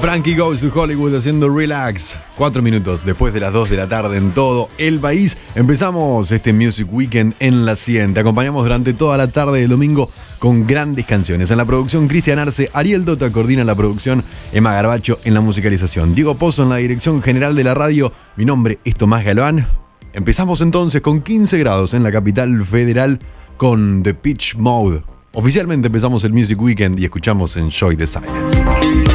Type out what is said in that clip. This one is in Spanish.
Frankie Goes to Hollywood haciendo Relax. 4 minutos después de las 2 de la tarde en todo el país. Empezamos este Music Weekend en la 100. Te acompañamos durante toda la tarde del domingo con grandes canciones. En la producción, Cristian Arce, Ariel Dota coordina la producción, Emma Garbacho en la musicalización, Diego Pozo en la dirección general de la radio. Mi nombre es Tomás Galván. Empezamos entonces con 15 grados en la capital federal con The Pitch Mode. Oficialmente empezamos el Music Weekend y escuchamos Enjoy the Silence.